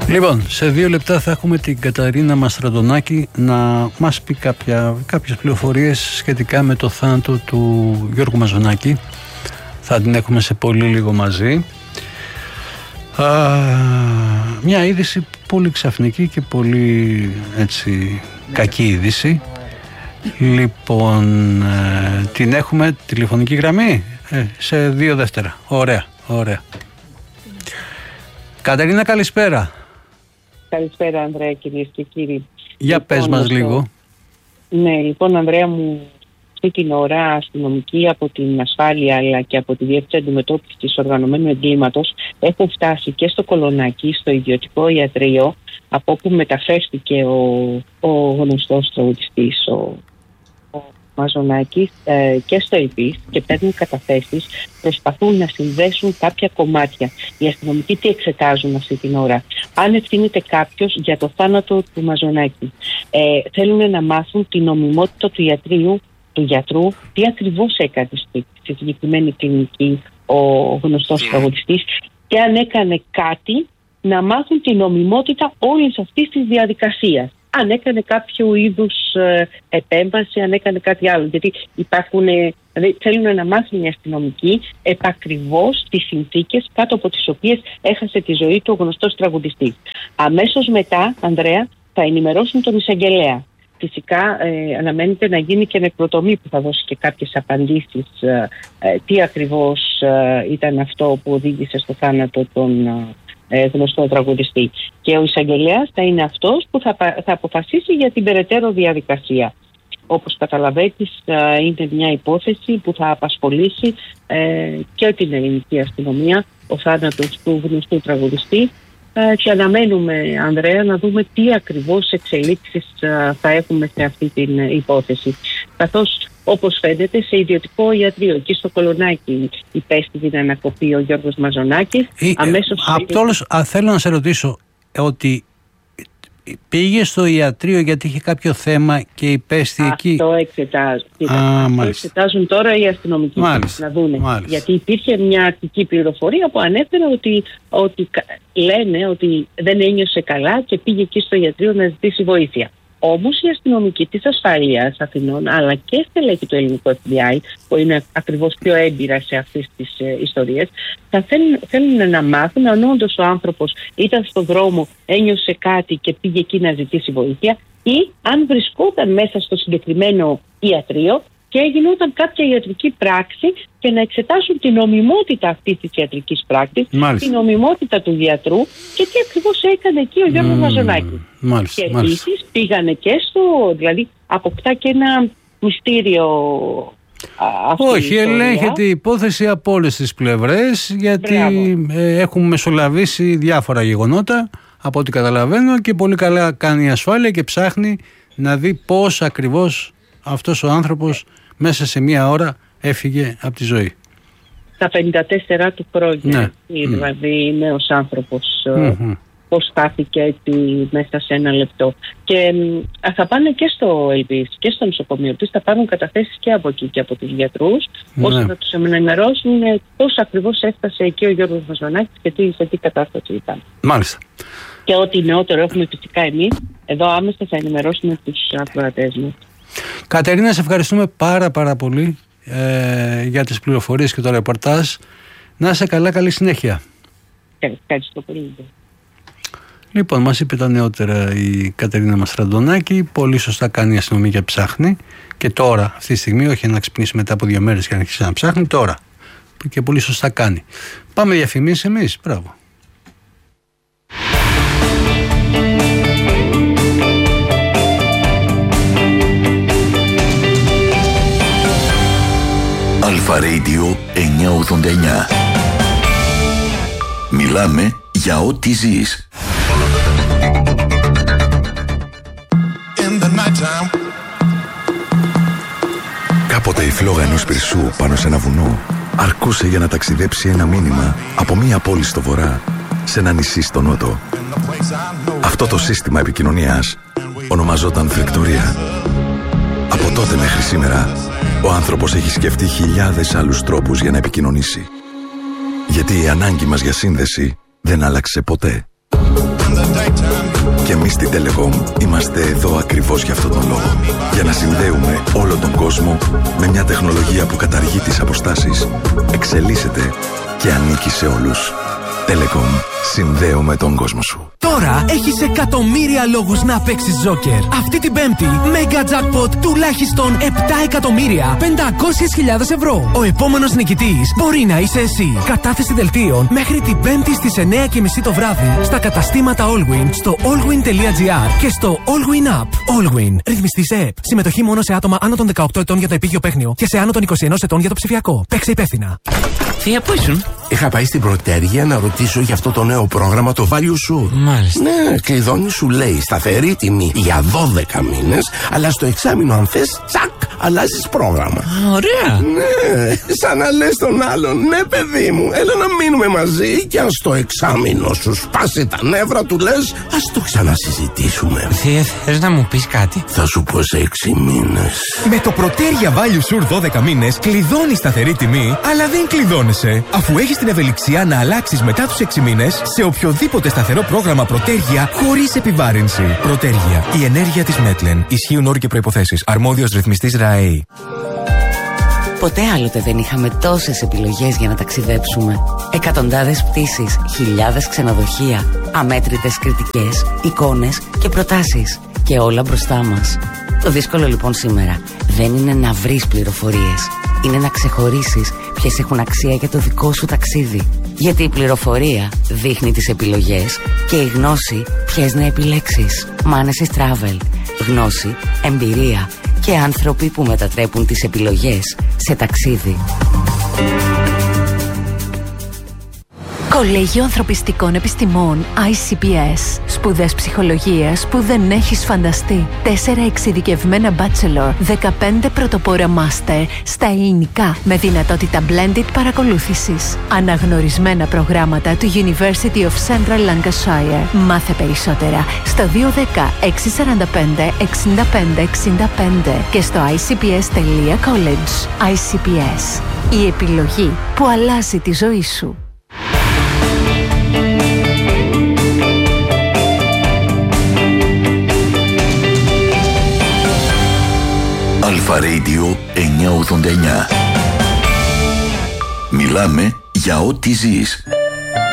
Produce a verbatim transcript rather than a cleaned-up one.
Λοιπόν, σε δύο λεπτά θα έχουμε την Καταρίνα Μαστραντονάκη να μας πει κάποια, κάποιες πληροφορίες σχετικά με το θάνατο του Γιώργου Μαζονάκη. Θα την έχουμε σε πολύ λίγο μαζί. Α, μια είδηση πολύ ξαφνική και πολύ έτσι κακή είδηση. Λοιπόν, ε, την έχουμε τηλεφωνική γραμμή ε, σε δύο δεύτερα. Ωραία, ωραία. Καταρίνα, καλησπέρα. Καλησπέρα, Ανδρέα, κυρίες και κύριοι. Για λοιπόν, πες μας λίγο. Ναι, λοιπόν, Ανδρέα μου, αυτή την ώρα αστυνομικοί από την ασφάλεια αλλά και από τη Διεύθυνση Αντιμετώπισης Οργανωμένου Εγκλήματος έχουν φτάσει και στο Κολονάκι, στο ιδιωτικό ιατρείο, από όπου μεταφέρθηκε ο, ο γνωστός τραγουδιστής, ο, ο Μαζονάκης, ε, και στο ΕΠΙΣ και παίρνουν καταθέσεις, προσπαθούν να συνδέσουν κάποια κομμάτια. Οι αστυνομικοί τι εξετάζουν αυτή την ώρα? Αν ευθύνεται κάποιος για το θάνατο του Μαζονάκη. Ε, θέλουν να μάθουν την νομιμότητα του ιατρίου, του γιατρού, τι ακριβώς έκανε στη, στη συγκεκριμένη κλινική ο γνωστός τραγουδιστής και αν έκανε κάτι, να μάθουν την νομιμότητα όλης αυτής της διαδικασίας. Αν έκανε κάποιο είδους ε, επέμβαση, αν έκανε κάτι άλλο. Γιατί υπάρχουν, ε, δηλαδή θέλουν να μάθουν οι αστυνομικοί επακριβώς τις συνθήκες κάτω από τις οποίες έχασε τη ζωή του ο γνωστός τραγουδιστής. Αμέσως μετά, Ανδρέα, θα ενημερώσουν τον εισαγγελέα. Φυσικά ε, αναμένεται να γίνει και νεκροτομή που θα δώσει και κάποιες απαντήσεις ε, ε, τι ακριβώς ε, ήταν αυτό που οδήγησε στο θάνατο των ε, γνωστό τραγουδιστή. Και ο εισαγγελέας θα είναι αυτός που θα, θα αποφασίσει για την περαιτέρω διαδικασία. Όπως καταλαβαίνεις, ε, είναι μια υπόθεση που θα απασχολήσει ε, και την ελληνική αστυνομία, ο θάνατος του γνωστού τραγουδιστή. Και αναμένουμε, Ανδρέα, να δούμε τι ακριβώς εξελίξεις θα έχουμε σε αυτή την υπόθεση. Καθώς, όπως φαίνεται, σε ιδιωτικό ιατρείο εκεί στο Κολονάκι υπέστη την ανακοπή ο Γιώργος Μαζονάκης. Ή, αμέσως... Από όλος, α, θέλω να σε ρωτήσω ότι πήγε στο ιατρείο γιατί είχε κάποιο θέμα και υπέστη αυτό εκεί. Αυτό εξετάζουν. Α, αυτό εξετάζουν τώρα οι αστυνομικοί μάλιστα, να δούνε. μάλιστα. Γιατί υπήρχε μια αρχική πληροφορία που ανέφερε ότι, ότι λένε ότι δεν ένιωσε καλά και πήγε εκεί στο ιατρείο να ζητήσει βοήθεια. Όμως οι αστυνομικοί της ασφάλειας Αθηνών αλλά και στελέχη του ελληνικού εφ μπι άι που είναι ακριβώς πιο έμπειρα σε αυτές τις ε, ιστορίες θα θέλουν, θέλουν να μάθουν αν όντως ο άνθρωπος ήταν στον δρόμο, ένιωσε κάτι και πήγε εκεί να ζητήσει βοήθεια ή αν βρισκόταν μέσα στο συγκεκριμένο ιατρείο και γινόταν κάποια ιατρική πράξη και να εξετάσουν την νομιμότητα αυτής της ιατρικής πράξης, την νομιμότητα του γιατρού και τι ακριβώς έκανε εκεί ο Γιώργος mm, Μαζονάκης. Μάλιστα, και μάλιστα. επίσης πήγανε και στο, δηλαδή αποκτά και ένα μυστήριο. Όχι, ελέγχεται η υπόθεση από όλες τις πλευρές γιατί ε, έχουν μεσολαβήσει διάφορα γεγονότα από ό,τι καταλαβαίνω και πολύ καλά κάνει η ασφάλεια και ψάχνει να δει πώς ακριβώς αυτός ο άνθρωπος μέσα σε μία ώρα έφυγε από τη ζωή. Στα πενήντα τέσσερα του χρόνια, ναι. Δηλαδή mm. νέος άνθρωπος, mm-hmm. πώς στάθηκε έτσι μέσα σε ένα λεπτό. Και α, θα πάνε και στο ΕΠΙΣ και στο νοσοκομείο τους, θα πάρουν καταθέσεις και από εκεί και από τους γιατρούς, ναι. ώστε να τους ενημερώσουν πώς ακριβώς έφτασε εκεί ο Γιώργος Μαζονάκης και τι, σε τι κατάσταση ήταν. Μάλιστα. Και ό,τι νεότερο έχουμε φυσικά εμείς, εδώ άμεσα θα ενημερώσουμε τους ακροατές μας. Κατερίνα, σε ευχαριστούμε πάρα πάρα πολύ ε, για τις πληροφορίες και το ρεπορτάζ. Να είσαι καλά, καλή συνέχεια. Ευχαριστώ πολύ. Λοιπόν, μας είπε τα νεότερα η Κατερίνα Μαστραντονάκη. Πολύ σωστά κάνει η αστυνομία και ψάχνει. Και τώρα, αυτή τη στιγμή, όχι να ξυπνήσει μετά από δύο μέρες και να αρχίσει να ψάχνει, τώρα. Και πολύ σωστά κάνει. Πάμε διαφημίσεις εμείς. Μπράβο. Αλφα Radio εννιακόσια ογδόντα εννιά. Μιλάμε για ό,τι ζεις. Κάποτε η φλόγα ενός πυρσού πάνω σε ένα βουνό αρκούσε για να ταξιδέψει ένα μήνυμα από μία πόλη στο βορρά σε ένα νησί στο νότο. Αυτό το σύστημα επικοινωνίας ονομαζόταν φλεκτορία. Από τότε μέχρι σήμερα ο άνθρωπος έχει σκεφτεί χιλιάδες άλλους τρόπους για να επικοινωνήσει. Γιατί η ανάγκη μας για σύνδεση δεν άλλαξε ποτέ. Και εμείς στην Telecom είμαστε εδώ ακριβώς για αυτόν τον λόγο. Για να συνδέουμε όλο τον κόσμο με μια τεχνολογία που καταργεί τις αποστάσεις, εξελίσσεται και ανήκει σε όλους. Telecom. Συνδέουμε τον κόσμο σου. Τώρα έχεις εκατομμύρια λόγους να παίξεις Joker. Αυτή την Πέμπτη, Mega Jackpot τουλάχιστον επτά εκατομμύρια πεντακόσιες χιλιάδες ευρώ. Ο επόμενος νικητής μπορεί να είσαι εσύ. Κατάθεση δελτίων μέχρι την Πέμπτη στις εννιά και μισή το βράδυ στα καταστήματα Allwyn, στο allwyn τελεία gr και στο Allwyn App. Allwyn. Ρυθμιστής ΕΕΠ. Συμμετοχή μόνο σε άτομα άνω των δεκαοκτώ ετών για το επίγειο παίχνιο και σε άνω των είκοσι ένα ετών για το ψηφιακό. Παίξε υπεύθυνα. Θεία, πού ήσουν? Είχα πάει στην Πρωτέρια να ρωτήσω για αυτό το νέο πρόγραμμα, το Value Sure. Μάλιστα. Ναι, κλειδώνει, σου λέει σταθερή τιμή για δώδεκα μήνες, αλλά στο εξάμηνο αν θες, τσακ, αλλάζεις πρόγραμμα. Ωραία. Ναι, σαν να λες τον άλλον, ναι παιδί μου, έλα να μείνουμε μαζί και αν στο εξάμηνο σου σπάσει τα νεύρα του λες, ας το ξανασυζητήσουμε. Θεία, θες να μου πεις κάτι? Θα σου πω σε έξι μήνες. Με το Πρωτέρια Value Sure δώδεκα μήνες κλειδώνει σταθερή τιμή, αλλά δεν κλειδώνεσαι. Αφού έχεις την ευελιξία να αλλάξεις μετά τους έξι μήνες σε οποιοδήποτε σταθερό πρόγραμμα Πρωτέρια χωρίς επιβάρυνση. Πρωτέρια. Η ενέργεια της Μέτλεν. Ισχύουν όροι και προϋποθέσεις. Αρμόδιος ρυθμιστής ΡΑΕΗ. Ποτέ άλλοτε δεν είχαμε τόσες επιλογές για να ταξιδέψουμε. Εκατοντάδες πτήσεις, χιλιάδες ξενοδοχεία, αμέτρητες κριτικές, εικόνες και προτάσεις. Και όλα μπροστά μας. Το δύσκολο λοιπόν σήμερα δεν είναι να βρεις πληροφορίες. Είναι να ξεχωρίσεις ποιες έχουν αξία για το δικό σου ταξίδι. Γιατί η πληροφορία δείχνει τις επιλογές και η γνώση ποιες να επιλέξεις. Manesis Travel. Γνώση, εμπειρία και άνθρωποι που μετατρέπουν τις επιλογές σε ταξίδι. Κολέγιο Ανθρωπιστικών Επιστημών άι σι πι ες. Σπουδές ψυχολογίας που δεν έχεις φανταστεί. Τέσσερα εξειδικευμένα bachelor, δεκαπέντε πρωτοπόρα master στα ελληνικά με δυνατότητα blended παρακολούθησης. Αναγνωρισμένα προγράμματα του University of Central Lancashire. Μάθε περισσότερα στο δύο ένα μηδέν έξι τέσσερα πέντε έξι πέντε έξι πέντε και στο άι σι πι ες τελεία college. άι σι πι ες. Η επιλογή που αλλάζει τη ζωή σου. Αλφα Radio εννιακόσια ογδόντα εννιά. Μιλάμε για ό,τι ζεις.